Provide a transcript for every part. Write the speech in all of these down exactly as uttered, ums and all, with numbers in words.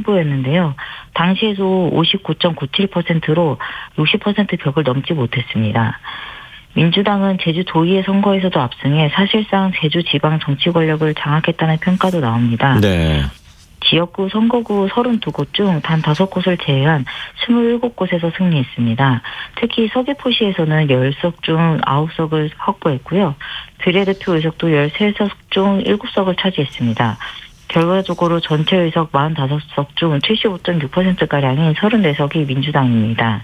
후보였는데요. 당시에도 오십구 점 구칠 퍼센트로 육십 퍼센트 벽을 넘지 못했습니다. 민주당은 제주도의회 선거에서도 압승해 사실상 제주 지방 정치 권력을 장악했다는 평가도 나옵니다. 네. 지역구 선거구 삼십이 곳 중 단 다섯 곳을 제외한 이십칠 곳에서 승리했습니다. 특히 서귀포시에서는 십 석 중 아홉 석을 확보했고요. 비례대표 의석도 십삼 석 중 일곱 석을 차지했습니다. 결과적으로 전체 의석 사십오 석 중 칠십오 점 육 퍼센트가량인 삼십사 석이 민주당입니다.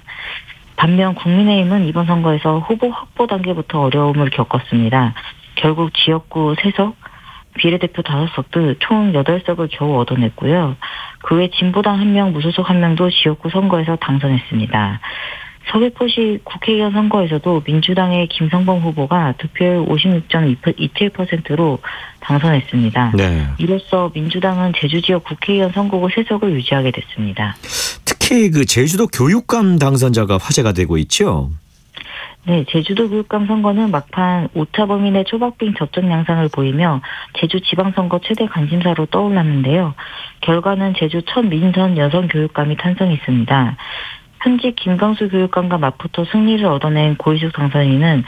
반면 국민의힘은 이번 선거에서 후보 확보 단계부터 어려움을 겪었습니다. 결국 지역구 세 석, 비례대표 다섯 석 등 총 여덟 석을 겨우 얻어냈고요. 그 외 진보당 한 명, 무소속 한 명도 지역구 선거에서 당선했습니다. 서귀포시 국회의원 선거에서도 민주당의 김성범 후보가 득표율 오십육 점 이칠 퍼센트로 당선했습니다. 네. 이로써 민주당은 제주 지역 국회의원 선거구 세 석을 유지하게 됐습니다. 특히 그 제주도 교육감 당선자가 화제가 되고 있죠. 네, 제주도 교육감 선거는 막판 오차 범위 내 초박빙 접전 양상을 보이며 제주 지방선거 최대 관심사로 떠올랐는데요. 결과는 제주 첫 민선 여성 교육감이 탄생했습니다. 현직 김광수 교육감과 맞붙어 승리를 얻어낸 고희숙 당선인은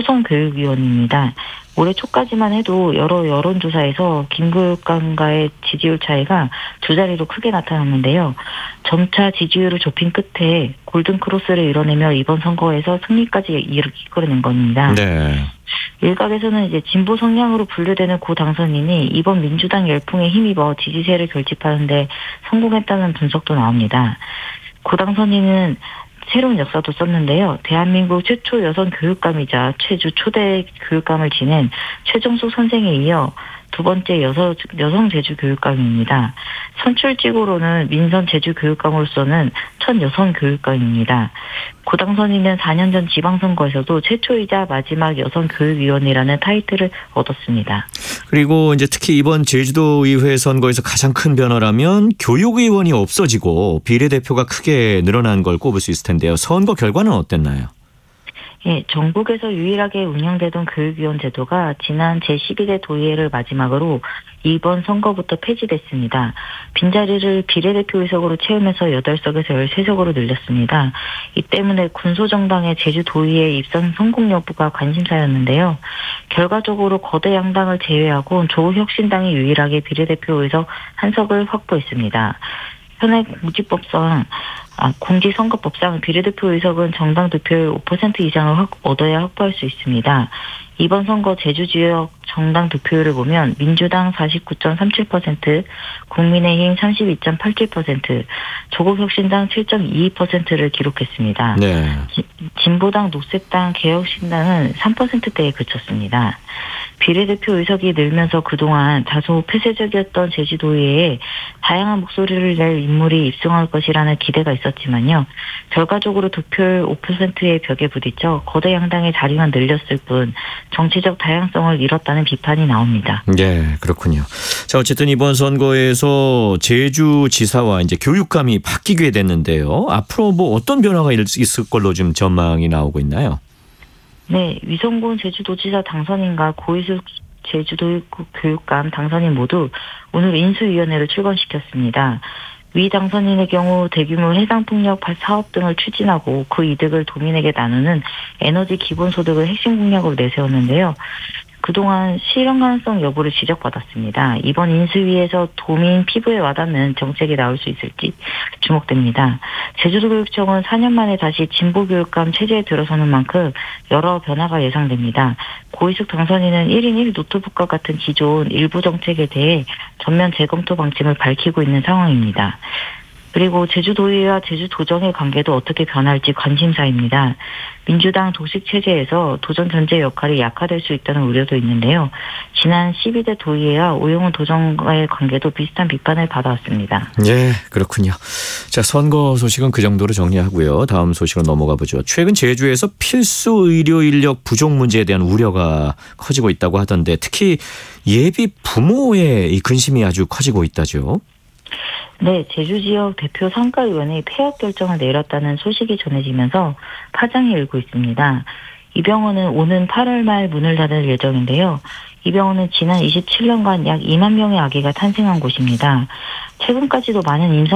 초선교육위원입니다. 올해 초까지만 해도 여러 여론조사에서 김 교육감과의 지지율 차이가 두 자리로 크게 나타났는데요. 점차 지지율을 좁힌 끝에 골든크로스를 이뤄내며 이번 선거에서 승리까지 이끌어낸 겁니다. 네. 일각에서는 이제 진보 성향으로 분류되는 고 당선인이 이번 민주당 열풍에 힘입어 지지세를 결집하는 데 성공했다는 분석도 나옵니다. 고 당선인은 새로운 역사도 썼는데요. 대한민국 최초 여성 교육감이자 최주 초대 교육감을 지낸 최정숙 선생에 이어 두 번째 여성, 여성 제주 교육감입니다. 선출직으로는 민선 제주 교육감으로서는 첫 여성 교육감입니다. 고 당선인은 사 년 전 지방선거에서도 최초이자 마지막 여성 교육위원이라는 타이틀을 얻었습니다. 그리고 이제 특히 이번 제주도의회 선거에서 가장 큰 변화라면 교육의원이 없어지고 비례대표가 크게 늘어난 걸 꼽을 수 있을 텐데요. 선거 결과는 어땠나요? 예, 전국에서 유일하게 운영되던 교육위원 제도가 지난 제십이 대 도의회를 마지막으로 이번 선거부터 폐지됐습니다. 빈자리를 비례대표 의석으로 채우면서 여덟 석에서 열세 석으로 늘렸습니다. 이 때문에 군소정당의 제주도의회 입선 성공 여부가 관심사였는데요. 결과적으로 거대 양당을 제외하고 조국혁신당이 유일하게 비례대표 의석 한 석을 확보했습니다. 현행 공직법상 아, 공직선거법상 비례대표 의석은 정당 득표율 오 퍼센트 이상을 확, 얻어야 확보할 수 있습니다. 이번 선거 제주 지역 정당 득표율을 보면 민주당 사십구 점 삼칠 퍼센트, 국민의힘 삼십이 점 팔칠 퍼센트, 조국혁신당 칠 점 이이 퍼센트를 기록했습니다. 네. 지, 진보당, 녹색당, 개혁신당은 삼 퍼센트대에 그쳤습니다. 비례대표 의석이 늘면서 그동안 다소 폐쇄적이었던 제주도의회에 다양한 목소리를 낼 인물이 입성할 것이라는 기대가 있었지만요. 결과적으로 득표율 오 퍼센트의 벽에 부딪혀 거대 양당의 자리만 늘렸을 뿐 정치적 다양성을 잃었다는 비판이 나옵니다. 네, 그렇군요. 자, 어쨌든 이번 선거에서 제주지사와 이제 교육감이 바뀌게 됐는데요. 앞으로 뭐 어떤 변화가 있을 걸로 좀 전망이 나오고 있나요? 네, 위성군 제주도지사 당선인과 고희숙 제주도 교육감 당선인 모두 오늘 인수위원회를 출범시켰습니다. 위 당선인의 경우 대규모 해상풍력 사업 등을 추진하고 그 이득을 도민에게 나누는 에너지 기본소득을 핵심 공약으로 내세웠는데요. 그동안 실현 가능성 여부를 지적받았습니다. 이번 인수위에서 도민 피부에 와닿는 정책이 나올 수 있을지 주목됩니다. 제주도교육청은 사 년 만에 다시 진보교육감 체제에 들어서는 만큼 여러 변화가 예상됩니다. 고희숙 당선인은 일 인 일 노트북과 같은 기존 일부 정책에 대해 전면 재검토 방침을 밝히고 있는 상황입니다. 그리고 제주도의회와 제주도정의 관계도 어떻게 변할지 관심사입니다. 민주당 독식 체제에서 도정 견제 역할이 약화될 수 있다는 우려도 있는데요. 지난 십이 대 도의회와 오영훈 도정과의 관계도 비슷한 비판을 받아왔습니다. 네, 그렇군요. 자, 선거 소식은 그 정도로 정리하고요. 다음 소식으로 넘어가 보죠. 최근 제주에서 필수 의료 인력 부족 문제에 대한 우려가 커지고 있다고 하던데 특히 예비 부모의 이 근심이 아주 커지고 있다죠. 네, 제주 지역 대표 상가의원이 폐업 결정을 내렸다는 소식이 전해지면서 파장이 일고 있습니다. 이 병원은 오는 팔월 말 문을 닫을 예정인데요. 이 병원은 지난 이십칠 년간 약 이만 명의 아기가 탄생한 곳입니다. 최근까지도 많은 임상